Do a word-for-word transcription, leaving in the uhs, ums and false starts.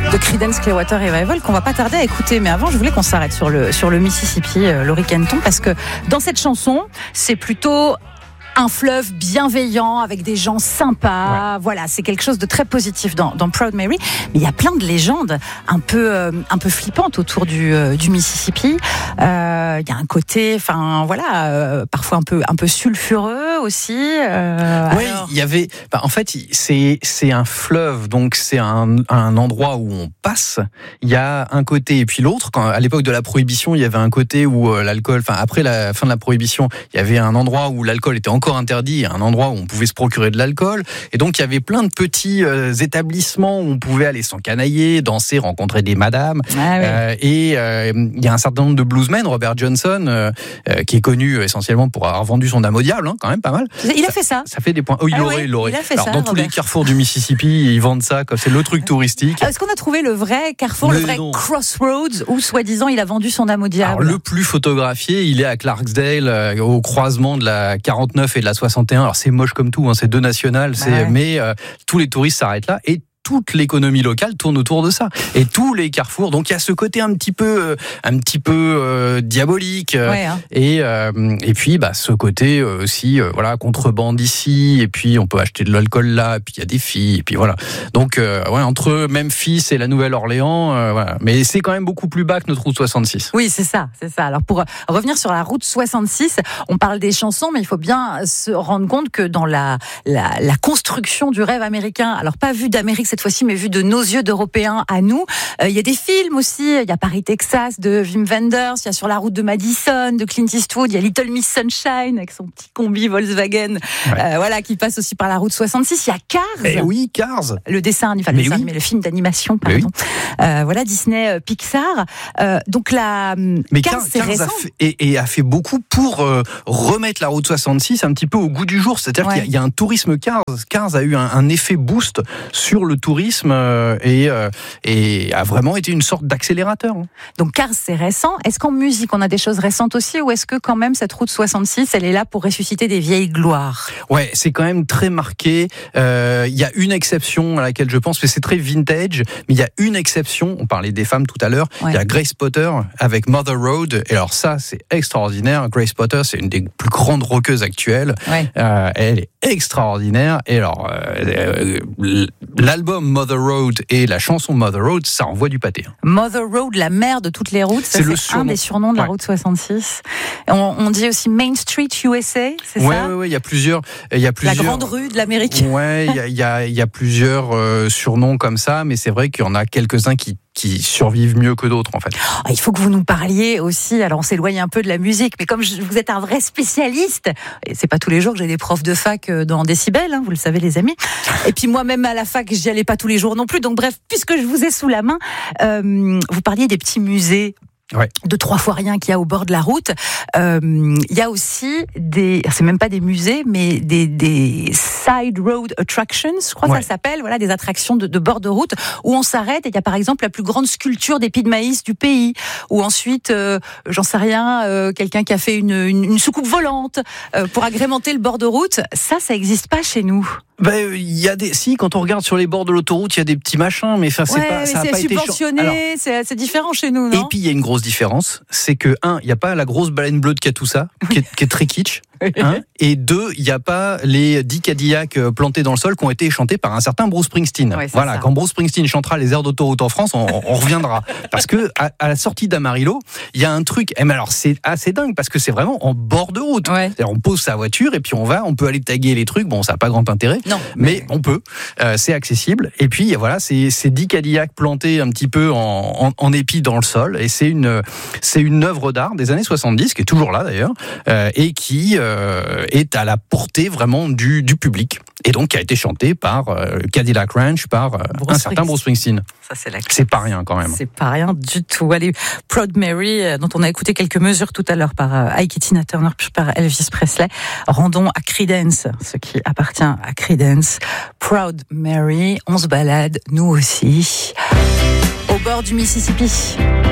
de Creedence Clearwater Revival qu'on va pas tarder à écouter. Mais avant, je voulais qu'on s'arrête sur le, sur le Mississippi, euh, Laurie Kenton, parce que dans cette chanson, c'est plutôt un fleuve bienveillant avec des gens sympas. Ouais. Voilà, c'est quelque chose de très positif dans, dans Proud Mary. Mais il y a plein de légendes un peu, euh, un peu flippantes autour du, euh, du Mississippi. Euh, il y a un côté, enfin voilà, euh, parfois un peu, un peu sulfureux aussi. Euh, oui, il y avait. Bah, en fait, c'est, c'est un fleuve, donc c'est un, un endroit où on passe. Il y a un côté et puis l'autre. Quand, à l'époque de la prohibition, il y avait un côté où euh, l'alcool. Enfin, après la fin de la prohibition, il y avait un endroit où l'alcool était encore interdit, un endroit où on pouvait se procurer de l'alcool, et donc il y avait plein de petits euh, établissements où on pouvait aller s'encanailler, danser, rencontrer des madames, ah oui. euh, et euh, il y a un certain nombre de bluesmen, Robert Johnson, euh, euh, qui est connu essentiellement pour avoir vendu son âme au diable, hein, quand même pas mal. Il a fait ça. Ça fait des points. Oh, il ah l'aurait, oui, il l'aurait. Il a fait Alors, ça, dans Robert. tous les carrefours du Mississippi, ils vendent ça, c'est le truc touristique. Est-ce qu'on a trouvé le vrai carrefour, Mais le vrai non. Crossroads, où soi-disant il a vendu son âme au diable? Alors, le plus photographié, il est à Clarksdale, euh, au croisement de la quarante-neuf et de la soixante et un. Alors c'est moche comme tout, hein, c'est deux nationales, c'est, ouais. mais euh, tous les touristes s'arrêtent là et toute l'économie locale tourne autour de ça, et tous les carrefours. Donc il y a ce côté un petit peu, euh, un petit peu euh, diabolique, euh, ouais, hein. et euh, et puis bah ce côté euh, aussi, euh, voilà, contrebande ici, et puis on peut acheter de l'alcool là, et puis il y a des filles, et puis voilà. Donc euh, ouais, entre Memphis et la Nouvelle-Orléans, euh, voilà. Mais c'est quand même beaucoup plus bas que notre route soixante-six. Oui, c'est ça, c'est ça. Alors pour revenir sur la route soixante-six, on parle des chansons, mais il faut bien se rendre compte que dans la la, la construction du rêve américain, alors pas vu d'Amérique cette fois-ci, mais vu de nos yeux d'Européens à nous. Euh, il y a des films aussi. Il y a Paris, Texas de Wim Wenders. Il y a Sur la route de Madison de Clint Eastwood. Il y a Little Miss Sunshine avec son petit combi Volkswagen, ouais. euh, voilà, qui passe aussi par la route soixante-six. Il y a Cars. Eh oui, Cars. Le dessin, enfin le mais dessin, oui. mais le film d'animation, pardon. Oui. Euh, voilà, Disney, euh, Pixar. Euh, donc la mais Cars, Cars, c'est Cars récent. A fait, et, et a fait beaucoup pour euh, remettre la route soixante-six un petit peu au goût du jour. C'est-à-dire ouais. qu'il y a, il y a un tourisme Cars. Cars a eu un, un effet boost sur le tourisme. Euh, Et, euh, et a vraiment été une sorte d'accélérateur. Donc Cars, c'est récent. Est-ce qu'en musique, on a des choses récentes aussi, ou est-ce que quand même cette route soixante-six, elle est là pour ressusciter des vieilles gloires? Ouais, c'est quand même très marqué. Il euh, y a une exception à laquelle je pense, mais c'est très vintage, mais il y a une exception, on parlait des femmes tout à l'heure, il ouais. y a Grace Potter avec Mother Road, et alors ça, c'est extraordinaire. Grace Potter, c'est une des plus grandes rockeuses actuelles. Ouais. Euh, elle est extraordinaire, et alors euh, l'album Mother Road et la chanson Mother Road, ça envoie du pâté. Mother Road, la mère de toutes les routes, ça, c'est, c'est le surnom. Un des surnoms de la ouais. route soixante-six. On, on dit aussi Main Street U S A, c'est ouais, ça? Oui, oui, il y a plusieurs, il y a plusieurs. La grande rue de l'Amérique. Ouais, il y a, il y a, il y a plusieurs euh, surnoms comme ça, mais c'est vrai qu'il y en a quelques-uns qui qui survivent mieux que d'autres, en fait. Oh, il faut que vous nous parliez aussi, alors on s'éloigne un peu de la musique, mais comme je, vous êtes un vrai spécialiste, et c'est pas tous les jours que j'ai des profs de fac dans Décibel, hein, vous le savez les amis, et puis moi-même à la fac, j'y allais pas tous les jours non plus, donc bref, puisque je vous ai sous la main, euh, vous parliez des petits musées. Ouais. De trois fois rien qu'il y a au bord de la route. Euh, il y a aussi des, c'est même pas des musées, mais des, des side road attractions, je crois ouais. que ça s'appelle, voilà, des attractions de, de bord de route où on s'arrête et il y a par exemple la plus grande sculpture d'épis de maïs du pays. Ou ensuite, euh, j'en sais rien, euh, quelqu'un qui a fait une, une, une soucoupe volante euh, pour agrémenter le bord de route. Ça, ça existe pas chez nous. Ben, il y a des, si, quand on regarde sur les bords de l'autoroute, il y a des petits machins, mais enfin, c'est ouais, pas, mais ça a c'est pas subventionné, été Alors, c'est, c'est différent chez nous, non? Et puis, il y a une grosse différence, c'est que, un, il n'y a pas la grosse baleine bleue de Katusha, qui est, qui est très kitsch. Hein, et deux, il n'y a pas les dix Cadillacs plantés dans le sol qui ont été chantés par un certain Bruce Springsteen. Ouais, voilà, ça. Quand Bruce Springsteen chantera les airs d'autoroute en France, on, on reviendra. Parce que à, à la sortie d'Amarillo, il y a un truc. Eh, mais alors c'est assez dingue parce que c'est vraiment en bord de route. Ouais. C'est-à-dire, on pose sa voiture et puis on va, on peut aller taguer les trucs. Bon, ça n'a pas grand intérêt, non, mais, mais on peut. Euh, c'est accessible. Et puis voilà, c'est ces dix Cadillacs plantés un petit peu en, en, en épi dans le sol. Et c'est une, c'est une œuvre d'art des années soixante-dix qui est toujours là d'ailleurs euh, et qui euh, est à la portée vraiment du, du public. Et donc qui a été chanté par euh, Cadillac Ranch, par euh, un certain Bruce Springsteen. Ça, c'est, la... c'est pas rien quand même. C'est pas rien du tout. Allez, Proud Mary, euh, dont on a écouté quelques mesures tout à l'heure par euh, Ike Tina Turner, puis par Elvis Presley. Rendons à Creedence, ce qui appartient à Creedence. Proud Mary, on se balade, nous aussi, au bord du Mississippi.